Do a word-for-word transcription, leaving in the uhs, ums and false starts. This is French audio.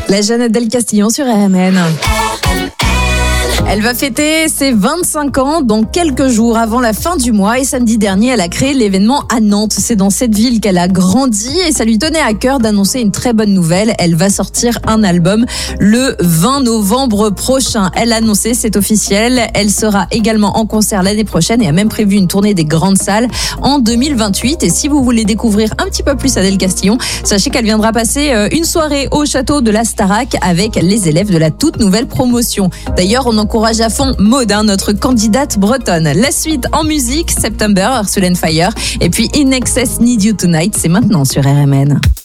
La Jeannette Del Castillo sur R M N. Elle va fêter ses vingt-cinq ans dans quelques jours avant la fin du mois et samedi dernier, elle a créé l'événement à Nantes. C'est dans cette ville qu'elle a grandi et ça lui tenait à cœur d'annoncer une très bonne nouvelle. Elle va sortir un album le vingt novembre prochain. Elle a annoncé, c'est officiel. Elle sera également en concert l'année prochaine et a même prévu une tournée des grandes salles en deux mille vingt-huit. Et si vous voulez découvrir un petit peu plus Adèle Castillon, sachez qu'elle viendra passer une soirée au château de la Starac avec les élèves de la toute nouvelle promotion. D'ailleurs, on encourage à fond Maud, hein, notre candidate bretonne. La suite en musique, September, Earth, Wind and Fire, et puis In Excess Need You Tonight, c'est maintenant sur R M N.